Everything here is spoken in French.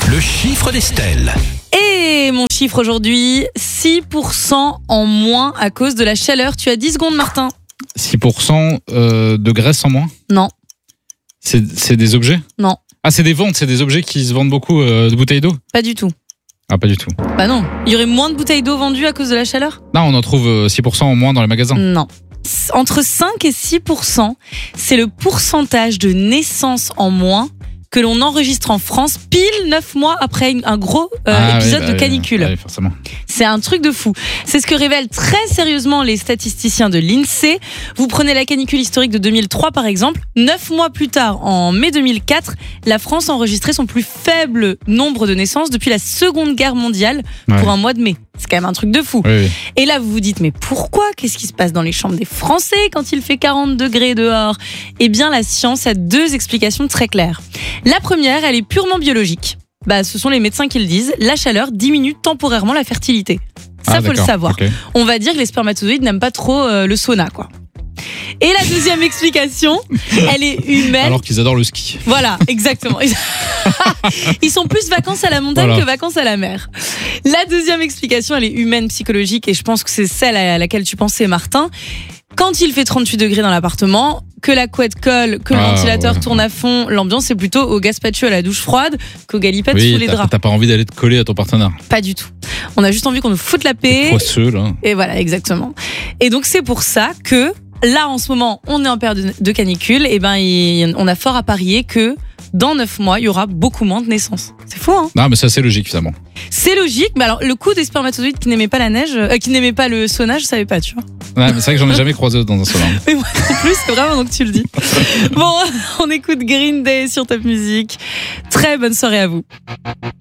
Le chiffre d'Estelle. Et mon chiffre aujourd'hui, 6% en moins à cause de la chaleur. Tu as 10 secondes, Martin. 6% de graisse en moins. Non, C'est des objets. non, Ah, c'est des ventes, c'est des objets qui se vendent beaucoup de bouteilles d'eau. pas du tout. Ah, pas du tout. Bah non, il y aurait moins de bouteilles d'eau vendues à cause de la chaleur ? Non, on en trouve 6% en moins dans les magasins. Non. Entre 5 et 6%, c'est le pourcentage de naissances en moins que l'on enregistre en France pile 9 mois après un gros épisode de canicule. Oui, forcément. C'est un truc de fou. C'est ce que révèlent très sérieusement les statisticiens de l'INSEE. Vous prenez la canicule historique de 2003 par exemple. 9 mois plus tard, en mai 2004, la France a enregistré son plus faible nombre de naissances depuis la Seconde Guerre mondiale pour un mois de mai. C'est quand même un truc de fou. Oui. Et là, vous vous dites, mais pourquoi ? Qu'est-ce qui se passe dans les chambres des Français quand il fait 40 degrés dehors ? Eh bien, la science a deux explications très claires. La première, elle est purement biologique. Ce sont les médecins qui le disent. La chaleur diminue temporairement la fertilité. Ça, faut le savoir. Okay. On va dire que les spermatozoïdes n'aiment pas trop le sauna, quoi. Et la deuxième explication, elle est humaine. Alors qu'ils adorent le ski. Voilà, exactement. Ils sont plus vacances à la montagne que vacances à la mer. La deuxième explication, elle est humaine, psychologique, et je pense que c'est celle à laquelle tu pensais, Martin. Quand il fait 38 degrés dans l'appartement, que la couette colle, que le ventilateur tourne à fond, l'ambiance est plutôt au gazpacho à la douche froide qu'au galipette sous les draps. T'as pas envie d'aller te coller à ton partenaire. Pas du tout. On a juste envie qu'on nous foute la paix. Poisseux, là. Et voilà, exactement. Et donc c'est pour ça que là, en ce moment, on est en période de canicule. Et on a fort à parier que dans 9 mois, il y aura beaucoup moins de naissances. C'est fou, hein ? Non, mais c'est assez logique, finalement. C'est logique, mais alors le coup des spermatozoïdes qui n'aimaient pas la neige, qui n'aimaient pas le sauna, je savais pas, tu vois. Ouais, mais c'est vrai que j'en ai jamais croisé dans un sauna. Mais moi non plus, c'est vraiment donc tu le dis. Bon, on écoute Green Day sur Top Music. Très bonne soirée à vous.